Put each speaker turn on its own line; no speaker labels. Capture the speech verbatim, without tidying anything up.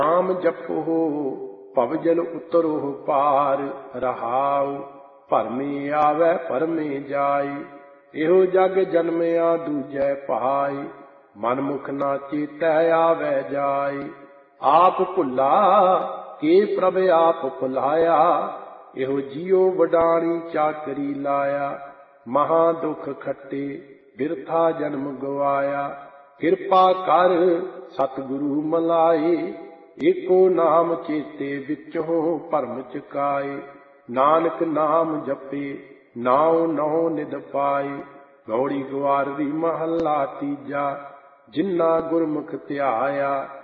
ਨਾਮ ਜਪੋ ਭਵਜਲ ਉਤਰੋ ਪਾਰ, ਰਹਾਉ ਭਰਮੇ ਆਵੈ ਭਰਮੇ ਜਾਈ। ਇਹੋ ਜਗ ਜਨਮਿਆ ਦੂਜੈ ਭਾਈ, ਮਨ ਮੁਖ ਨਾ ਚੇਤੈ ਆਵੈ ਜਾਈ। ਆਪ ਭੁੱਲਾ ਕੇ ਪ੍ਰਭ ਆਪ ਭੁਲਾਇਆ, ਇਹੋ ਜੀਉ ਵਡਾਣੀ ਚਾਕਰੀ ਲਾਇਆ। ਮਹਾ ਦੁਖ ਖੱਟੇ ਬਿਰਥਾ ਜਨਮ ਗਵਾਇਆ, ਕਿਰਪਾ ਕਰ ਸਤਿਗੁਰੂ ਮਲਾਏ। ਏਕੋ ਨਾਮ ਚੇਤੇ ਵਿੱਚੋਂ ਭਰਮ ਚੁਕਾਏ, ਨਾਨਕ ਨਾਮ ਜਪੇ ਨਾਉ ਨਹੁ ਨਿਧ ਪਾਏ। ਗੌੜੀ ਗਵਾਰਦੀ ਮਹੱਲਾ ਤੀਜਾ, ਜਿਨ੍ਹਾਂ ਗੁਰਮੁਖ ਧਿਆਇਆ